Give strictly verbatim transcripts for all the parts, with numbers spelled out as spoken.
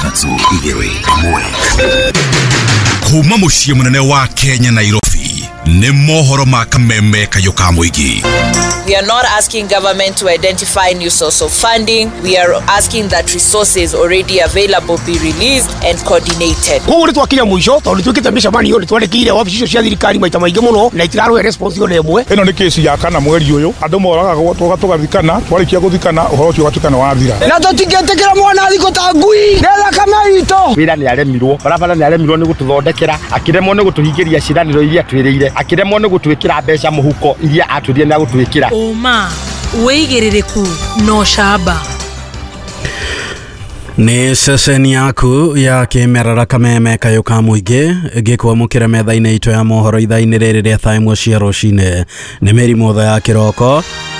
ithathatũ igĩrĩ ĩmwe. Kuma mũciĩ mũnene wa Kenya Nairobi nĩ mohoro ma kameme kayo ka mũingĩ. We are not asking government to identify new source of funding. We are asking that resources already available be released and coordinated. Kuuri twakinya mwisho tondu twikite micamani ni twandikire wabici cia thirikari maita maingĩ muno na itirarwe response yone ĩmwe. Ĩno nĩ kesi ya kana mweri ũyũ andũ moraga tũgathikana twarikia guthikana uhoro ũcio gatukana wathira. Na tũtingĩtĩkĩra mwana thiko ta ngui nĩtha kama itũ. Wĩra nĩ aremirwo barabara nĩ aremirwo nĩ gũtũthondekera akiremwo nĩ gũtũhingĩria ciranĩro iria twĩrĩire akiremwo nĩ gũtwĩkĩra mbeca mũhuko iria atwĩrire na gũtwĩkĩra. Uma weigĩrĩrĩku no shamba Nĩ seseni yaku ya kimerera kameme kayo ka mũingĩ ngĩkwamũkĩra metha-inĩ itũ ya mohoro ithaa-inĩ rĩrĩ rĩa thaa ĩmwe cia rũcinĩ nĩ Meri Motha ya kĩroko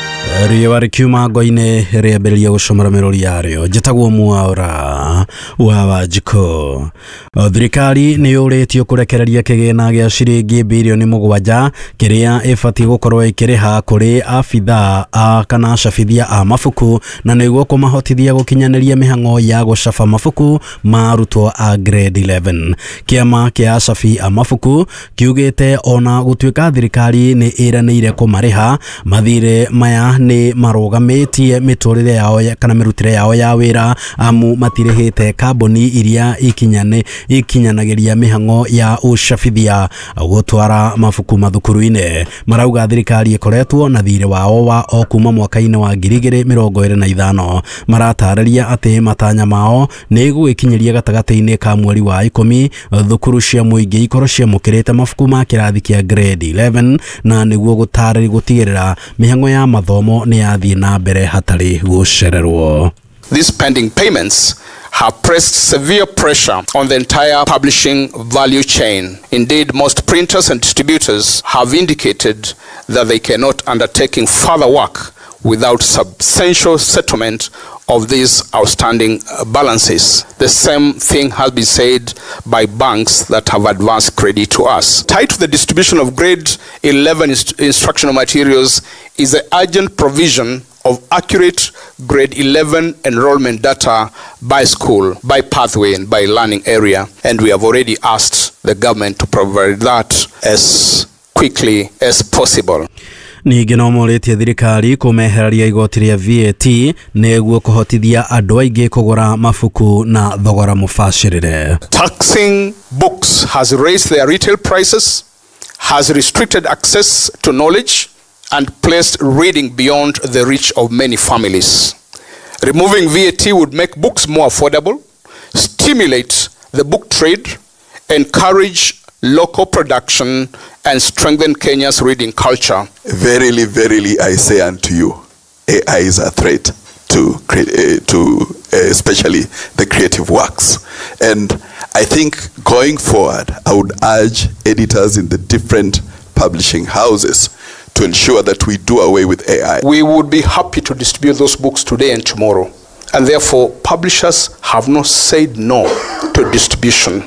riũa rĩkiuma ngo-inĩ rĩambĩrĩria gũcomora mĩrũri yarĩo njĩtagwo Mwaũra wa Wanjikũ. Thirikari nĩ yũrĩtio kũrekereria kĩgĩna gĩa ciringi birioni mũgwanja kĩrĩa ĩbatiĩ gũkorwo ĩkĩrĩha kũrĩ abithaa a kana acabithia a mabuku na nĩguo kũmahotithia gũkinyanĩria mĩhang'o ya gũcaba mabuku ma arutwo a grade eleven. Kĩama kĩa acabi a mabuku kiugĩte ona gũtuĩka thirikari nĩ ĩranĩire kũmarĩha mathirĩ maya nĩ marogamĩtie mĩtũrĩre yao kana mĩrutĩre yao ya wĩra amu matirĩhĩte kamboni iria ikinyane ikinyanagĩria mĩhang'o ya ũcabithia gũtwara mabuku mathukuru-inĩ. Marauga thirikari ĩkoretwo na thirĩ wao wa o kuma mwaka-inĩ wa ngiri igĩrĩ mĩrongo ĩrĩ na ithano. Maratarĩria atĩ matanya mao nĩ gũgĩkinyeria gatagatĩ-inĩ ka mweri wa ikũmi thukuru cia mũingĩ ikorwo ciamũkĩrĩte mabuku ma kĩrathi kĩa grade eleven na nĩguo gũtarĩria gũtigĩrĩra mĩhang'o ya mathomo nĩ yathiĩ na mbere hatarĩ gũcererwo. These pending payments have pressed severe pressure on the entire publishing value chain. Indeed, most printers and distributors have indicated that they cannot undertake further work without substantial settlement of these outstanding balances. The same thing has been said by banks that have advanced credit to us. Tied to the distribution of grade eleven inst- instructional materials is the urgent provision of accurate grade eleven enrollment data by school, by pathway, and by learning area. And we have already asked the government to provide that as quickly as possible. Ningĩ no morĩtie thirikari kũmehereria igoti rĩa V A T nĩguo kũhotithia andũ aingĩ kũgũra mabuku na thogora mũbacĩrĩre. Taxing books has raised their retail prices, has restricted access to knowledge, and placed reading beyond the reach of many families. Removing V A T would make books more affordable, stimulate the book trade, encourage local production, and strengthen Kenya's reading culture. Verily, verily, I say unto you, A I is a threat to, uh, to uh, especially the creative works. And I think going forward, I would urge editors in the different publishing houses to ensure that we do away with A I. We would be happy to distribute those books today and tomorrow. And therefore, publishers have not said no to distribution.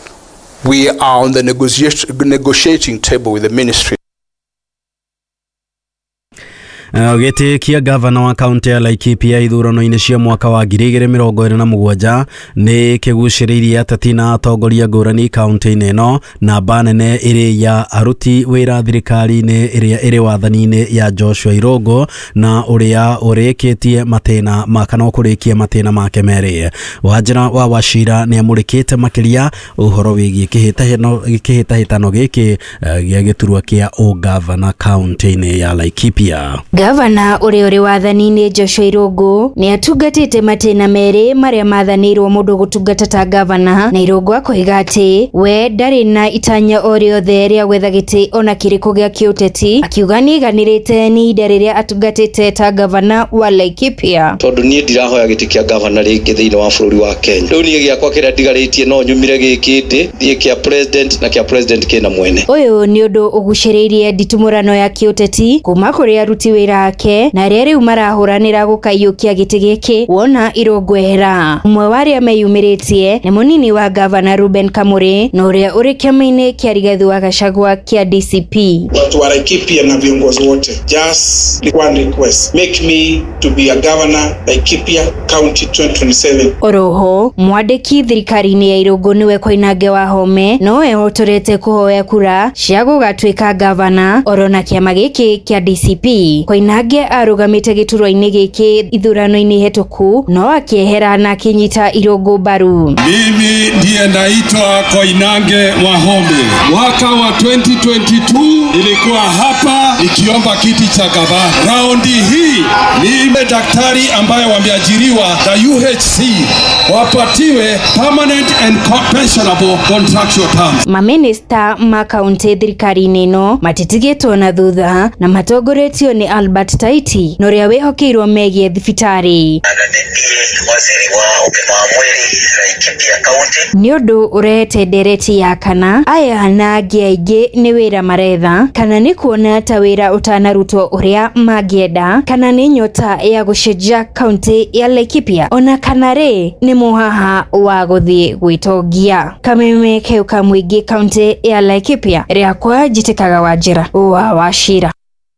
We are on the negotiation, negotiating table with the ministry. Gĩtĩ kĩa gavana wa kaunti ya Laikipia ithurano-inĩ cia mwaka wa ngiri igĩrĩ mĩrongo ĩrĩ na mũgwanja nĩ kĩgucĩrĩirie ateti na atongoria ngũrani kaunti-inĩ ĩno na mba nene ĩrĩ ya aruti wĩra thirikari-inĩ ĩrĩa ĩrĩ wathani-inĩ ya Joshua Irungu na ũrĩa ũrĩkĩtie matĩna ma kana ũkũrĩkie matĩna make merĩ. Wanjĩra wa Wachira nĩ amũrĩkĩte makĩria ũhoro wĩgiĩ kĩhĩtahĩtano gĩkĩ gĩa gĩturwa kĩa ũgavana kaunti-inĩ ya Laikipia. Gavana ũrĩa ũrĩ wathani-inĩ Joshua Irungu nĩ atungatĩte matĩna merĩ marĩa mathanĩirwo mũndũ gũtungata ta gavana, na Irungu akoiga atĩ we ndarĩ na itanya o rĩothe rĩa gwetha gĩtĩ ona kĩrĩkũ gĩa kĩũteti, akiuga nĩ aiganĩrĩte nĩ ihinda rĩrĩa atungatĩte ta gavana wa Laikipia. Tondũ niĩ ndirahoya gĩtĩ kĩa gavana rĩngĩ thĩinĩ wa bũrũri wa Kenya. Rĩu niĩ gĩakwa kĩrĩa ndigarĩtie no nyumire gĩkĩ ndĩ thiĩ kĩa president na kĩa president kĩna mwene. Ũyũ nĩ ũndũ ũgucĩrĩirie nditumũrano ya kĩũteti kuma kũrĩ aruti wĩra mawira ake na rĩrĩ riu marahuranira gũkaiyũkia gĩtĩ gĩkĩ wona Irongwehera. Umwe wa arĩa meyumĩrĩtie nĩ mũnini wa gavana Ruben Kamũrĩ na ũrĩa ũrĩ kĩama-inĩ kĩa Rigathi wa Gachagua kĩa D C P. Watu wa Laikipia na viongozi wote, just one request, make me to be a governor Laikipia County twenty twenty-seven. Oroho mwandĩki thirikari-inĩ ya Irũngũ nĩwe Koinange Wahome no ehotorete kũhoya kura cia gũgatuĩka gavana orona kĩama gĩkĩ kĩa D C P. Koinange arũgamĩte gĩturwa-inĩ gĩkĩ ithurano-inĩ hetũku no akiehera na akinyita Irũngũ mbaru. Mimi ndiye naitwa Koinange Wahome. Mwaka wa twenty twenty-two nilikuwa hapa nikiomba kiti cha gavana. Raundi hii ni daktari ambaye wameajiriwa na U H C wapatiwe permanent and pensionable contractual terms. Maminista ma kaunti thirikari-inĩ ĩno matitigĩtwo na thutha na matongoretio nĩ Albert Taiti na ũrĩa wĩhokeirwo megiĩ thibitarĩ. Waziri wa ũgima wa mwĩrĩ Laikipia County. Nĩ ũndũ ũrehete ndereti ya kana aya na angĩ aingĩ nĩ wĩra maretha kana nĩ kuona ta wĩra ũtanarutwo ũrĩa mangĩenda kana nĩ nyota ya gũcenjia kaunti ya Laikipia ona kana rĩ nĩ mũhaha wa gũthiĩ gwĩtongia. Kameme keu ka mũingĩ kaunti ya Laikipia rĩakwa Njĩtĩkaga Wanjĩra wa Wachira.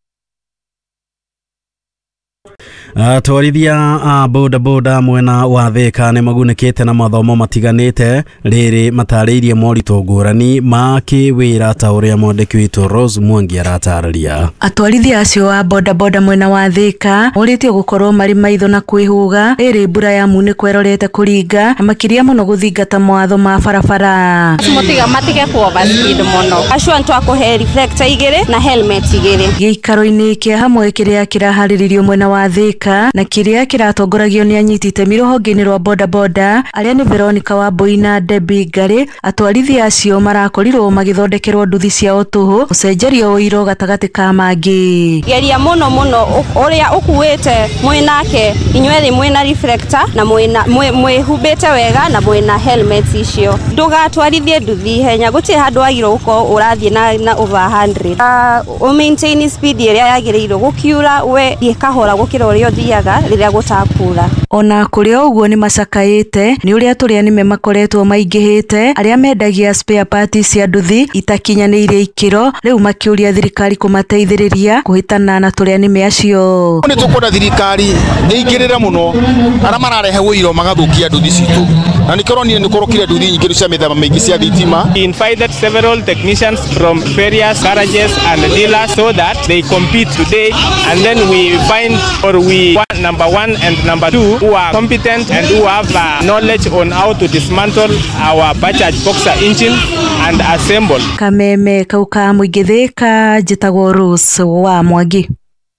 Atwarithia a boda boda mwena wa Thika nĩ magunĩkĩte na mathomo matiganĩte rĩrĩ matarĩirie moritũ ngũrani ma kĩwĩra ta ũrĩa mwandĩki witũ Rose Mwangi aratarĩria. Atwarithia acio wa boda boda mwena wa Thika ũrĩtio gũkorwo marĩ maitho na kwĩhũga rĩrĩ mbura ya mu nĩ kwerorete kũringa makĩria mũno gũthingata mawatho ma barabara. Mutiga matige kuover speed mũno. Acio ntwa kũhe reflector igĩrĩ na helmet igĩrĩ. Gĩikaro-inĩ kĩa hamwe kĩrĩa kĩraharĩrĩrio mwena wa Thika na kĩrĩa kĩratongoragio nĩ anyitĩte rũhonge-inĩ rwa boda boda arĩa nĩ Veronica Wambui na Debbie Ngari. Atwarithia acio marakorirwo magĩthondekerwo nduthi ciao tũhũ ũcenjerio ũiro gatagatĩ ka mangĩ. Geria mũno mũno ũrĩa ũkuĩte mwĩnake inyuĩ mwĩna reflector na mwĩna mwĩhumbĩte wega na mwĩna helmet icio. Ndũgatwarithie nduthi henya gũtirĩ handũ wagĩrĩirwo gũkorwo ũrathiĩ na na over one hundred. Uh, maintain speed ĩrĩa yagĩrĩirwo gũkiura we ikahora gũkĩra ũrĩa thiaga rĩrĩa gũtakura. Ona kũrĩ ũguo nĩ macakaĩte nĩ ũrĩa tũrĩa nĩme makoretwo maingĩhĩte arĩa mendagia spare parts cia nduthi itakinyanĩire ikĩro rĩu makĩũria thirikari kũmateithĩrĩria kũhĩtana na tũrĩa nĩme acio. Nĩ tũkwenda thirikari ĩingĩrĩre mũno arĩa mararehe ũiro magathũkia nduthi citũ na nĩ kĩronire nĩ kũrũkire nduthi nyingĩ cia mĩthemba mĩingĩ cia thitima. We invited several technicians from various garages and dealers so that they compete today and then we find or we want number one and number two who are competent and who have uh, knowledge on how to dismantle our Bajaj Boxer engine and assemble. Kameme kau ka mũingĩ Thika Njĩtagwo Rose wa Mwangi.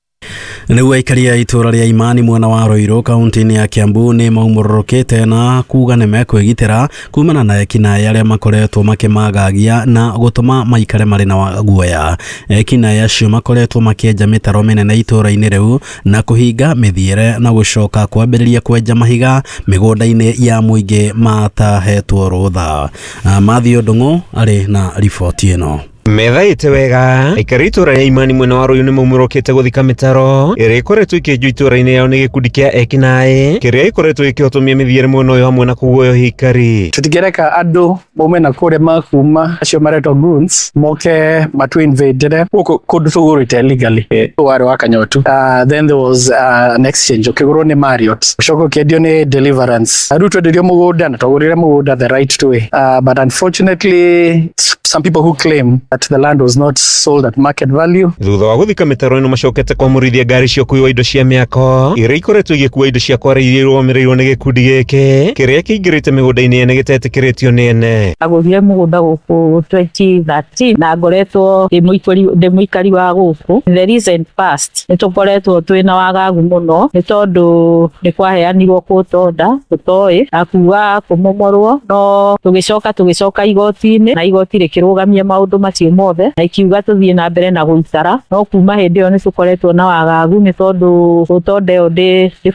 Nĩguo aikari a itũra rĩa Imani mwena wa Ruiru kaunti-inĩ ya Kiambu nĩ maumũrũrũkĩte na kuga nĩ mekwĩgitĩra kumana na ekinaĩ arĩa makoretwo makĩmagagia na gũtũma maikare marĩ na guoya. Ekinaĩ acio makoretwo makĩenja mĩtaro mĩnene itũra-inĩ rĩu na kũhinga mĩthiĩre na gũcoka kwambĩrĩria kwenja mahiga mĩgũnda-inĩ ya mũingĩ matahetwo rũtha. Mathio Ndung'u arĩ na riboti ĩno. Methaĩte wega aikari itũra rĩa Imani mwena wa Ruiru nĩ maumũrũkĩte gũthika mĩtaro ĩrĩa ĩkoretwo ikĩenjwo itũra-inĩ yao nĩ gĩkundi kĩa ekinaĩ kĩrĩa ĩkoretwo gĩkĩhotomia mĩthiĩre mwena ũyũ hamwe na kuguoya hikari. Tũtingĩreka andũ maume na kũrĩa makuma acio maretwo goons moke matu invadere gũkũ kũndũ tũgũrĩte illegally warĩ wa Kanyotu. Uh, then there was uh, an exchange ũkĩgũrwo nĩ Marriott ũcoka ũkĩendio nĩ Deliverance. Rĩu twendirio mũgũnda na twagũrĩre mũgũnda the right way, uh, but unfortunately some people who claim that the land was not sold at market value. Thutha wa gũthika mĩtaro ĩno macokete kwamũrithia ngari cio kuua indo cia mĩako iria ikoretwo igĩkua indo cia kwara iria irũgamĩrĩirwo nĩ gĩkundi gĩkĩ kĩrĩa kĩingĩrĩte mĩgũnda-inĩ ene gĩtetĩkĩrĩtio nĩ ene. Agũthire mũgũnda gũkũ twenty thirteen na ngoretwo ndĩ mũikari wa gũkũ. The recent past nĩ tũkoretwo twĩna wagagu mũno nĩ tondũ nĩ kwaheanirwo kũtonda tũtoĩ akuga kũmomorwo no tũgĩcoka tũgĩcoka igoti-inĩ na igoti rĩkĩrũgamia maũndũ macio mothe na ikiuga tũthiĩ na mbere na gũitara no kuma hĩndĩ ĩyo nĩ tũkoretwo na wagagu nĩ tondũ gũtonda ĩyo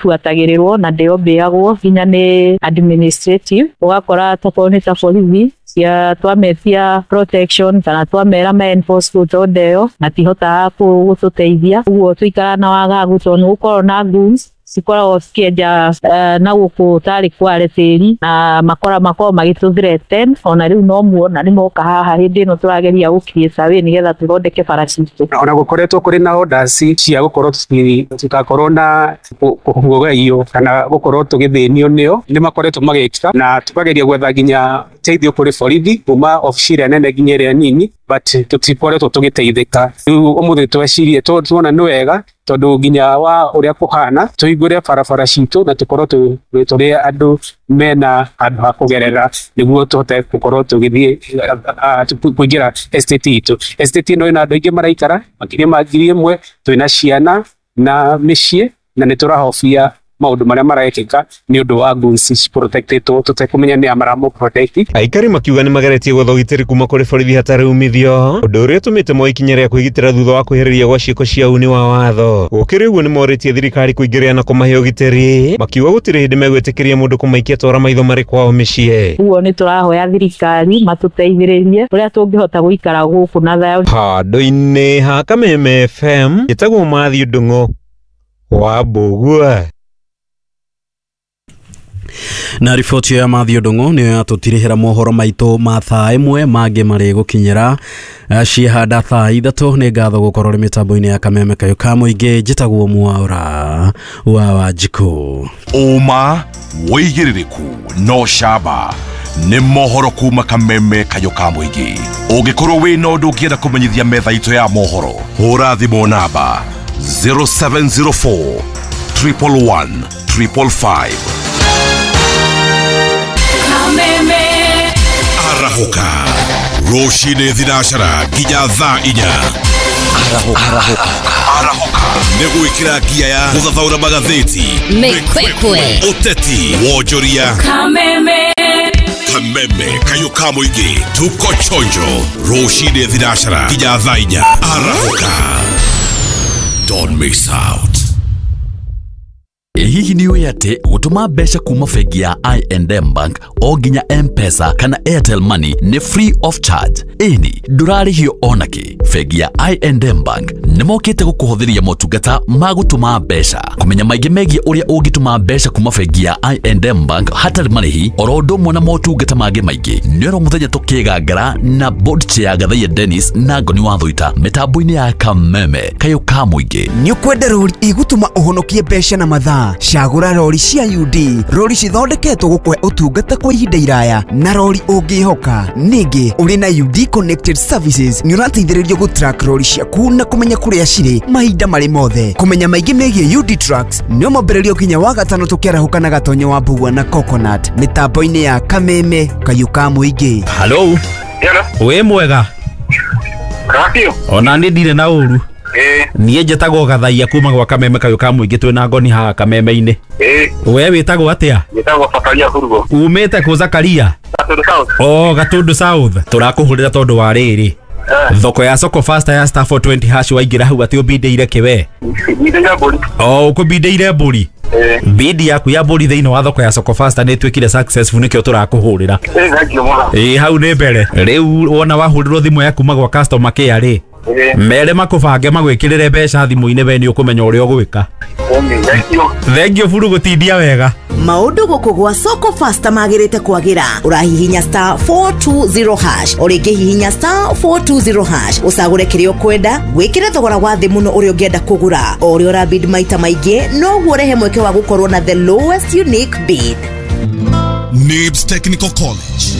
ndĩbuatagĩrĩrwo na ndĩyo mbĩagwo nginya nĩ administrative ũgakora tokorwo nĩ ta borithi cia twametia protection kana twamera ma enforce gutondeo na tihota gututeithia uguo tuikara na wagagu tondu gukorwo na goons sikoragwo cikienja uh, na guku tari kware tiri na makora makoro magituthirete ona riu no muona ni moka haha hindi no turageria gukiesa we nigetha tuthondeke parachute ona gukoretwo kuri na orders cia gukorwo tukakorwo na kuhugogio kana gukorwo tugithinio nio ni makoretwo magekika na tukageria gwetha ginya teithio kuri borithi kuma official nene ginya ria nini but tutikoretwo tugiteithika riu umuthi twecirie tuona ni wega tondu ginya wa uria kuhana tuigure barabara citu na tukorwo turi andu mena andu ha kugerera niguo tuhote gukorwo tugithie kuingira estate itu estate no ina andu ingi maraikara makiria ma ngiri imwe twina ciana na micii na niturahofia maundu maria marekika ni undu wa goons protected tutekumenya ni amaramo protect aikari makiuga ni mageretie gwathogitiri kuma kuri borithi hatari umithio undu uria tumite moikinya ria kwigitira thutha wa kwihiriria gwa ciiko cia uni wa watho ukiri uguo ni moritie thirikari kuingiria na kumahe ugitiri makiuga gutiri hindi megwitikiria mundu kumaikia tora maitho mari kwao micii uguo ni turahoya thirikari matuteithiririe uria tungihota guikara guku na thayo handu-ini ha Kameme F M gitagwo Matthew Ndung'u wa Mbugua. Na riboti ya Matthew Ndung'u niyo yatutirihira mohoro maitu ma thaa imwe mange mari gukinyira ciihanda thaa ithatu ni ngatho gukorwo ri mitambo-ini ya Kameme Kayo ka muingi njitagwo Mwaura wa Wanjiku. Uma woigiririku no shaba ni mohoro kuma Kameme Kayo ka muingi. Ungikorwo wina undu ungienda kumenyithia metha itu ya mohoro hura thimu namba zero seven zero four, one one one, five five five. Arahuka Roshine Thidashara Ginya Tha Inya. Arahuka Arahuka Arahuka Neguikira gia ya Guthathaura magatheti Mekwekwe Uteti Wonjoria Kameme Kameme Kayo ka muingi tuko chonjo Roshine Thidashara Ginya Tha Inya. Arahuka, don't miss out. Hihi ni uĩ atĩ gũtũma mbeca kuma bengi ya I and M Bank o nginya M-Pesa kana Airtel Money ni free of charge? Ĩni ndũrarĩhio onakĩ. Bengi ya I and M Bank nĩ mokĩte gũkũhũthĩria motungata ma gũtũma mbeca. Kũmenya maingĩ megiĩ ũrĩa ũngĩtũma mbeca kuma bengi ya I and M Bank hatarĩ marĩhi oro ũndũ ũmwe na motungata mangĩ maingĩ nĩ oro mũthenya tũkĩgangara na board chair Gathaiya Dennis na Ngoni wa Thũita mĩtambo-inĩ ya Kameme Kayo ka muingi. Nĩ ũkwenda rori igũtũma ũhonokie mbeca na mathaa? Cagũra rori cia U D, rori cithondeketwo gũkũhe ũtungata kwa ihinda iraya na rori ũngĩhoka. Ningĩ ũrĩ na U D Connected Services nĩ ũrateithĩrĩrio gũtrack rori ciaku na kũmenya kũrĩa cirĩ mahinda marĩ mothe. Kũmenya maingĩ megiĩ U D Trucks nĩ ũmambĩrĩrio kinya wa gatano tũkĩarahũka na Gatonyo wa Mbugua na Coconut mĩtambo-inĩ ya Kameme Kayo ka muingi. Hello. Hello. Wĩ mwega? Ratio. Ona nĩ ndirĩ na ũru. Eh. Niĩ njĩtagwo Gathaiya kuma gwa Kameme Kayo ka muingi twĩna Ngoni haha Kameme-inĩ. Eh. We wĩtagwo atĩa? Wĩtagwo Zakaria Hurugo. Umĩte kũ Zakaria? Gatundu South. Oh, Gatundu South. Tũrakũhũrĩra tondũ wa rĩrĩ. Thoko ya Soko Fasta ya star four twenty hash waingĩra hau atĩ ũmbindeire kĩwe. Mbindeire mbũri. Oh, ũkũmbindeire mbũri. Eh. Bidi yaku ya mbũri thĩinĩ wa thoko ya Soko Fasta nĩ ĩtuĩkire successful nĩkĩo tũrakũhũrĩra. Eh, thank you mũno. Eh, hau nĩ mbere. Rĩu wona wahũrĩrwo thimũ ya kuma gwa customer care rĩ. Mere makũbange magwĩkĩrĩre mbeca thimũ-inĩ we nĩ ũkũmenya ũrĩa ũgwĩka. Thank you buru gũtindia wega. Maũndũ gũkũ gwa Soko Fasta magĩrĩte kwagĩra. Ũrahihinya star four two zero hash. Ũrĩngĩhihinya star four two zero hash. Ũcagũre kĩrĩa ũkwenda, gwĩkĩre thogora wa thĩ mũno ũrĩa ũngĩenda kũgũra. O ũrĩa ũrabid maita maingĩ, noguo ũrehe mweke wa gũkorwo na the lowest unique bid. N I B S Technical College.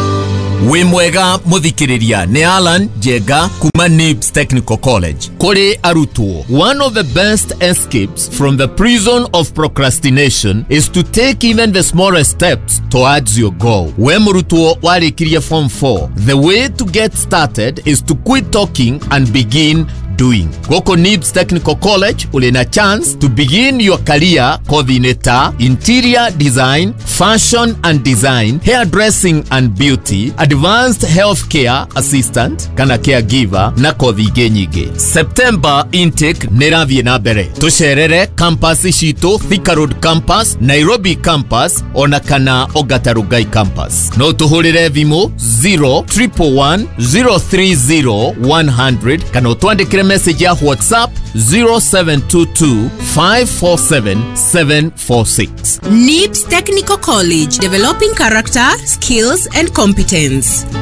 We mwega muthikiriria ni Alan Jega kuma N I B S Technical College. Kore arutwo, one of the best escapes from the prison of procrastination is to take even the smallest steps towards your goal. We murutwo warikirie form four. The way to get started is to quit talking and begin doing. Goko N I B S Technical College ulina chance to begin your career coordinator, interior design, fashion and design, hairdressing and beauty, advanced healthcare assistant kana caregiver na kothi ingĩ nyingĩ. September intake nĩrathiĩ na mbere. Tucerere campus citũ Thika Road campus, Nairobi campus ona kana Ongata Rongai campus. No tuhurire thimũ zero one one one zero three zero one hundred kana utwandikire message ya WhatsApp zero seven two two five four seven seven four six. N I B S Technical College, developing character, skills and competence.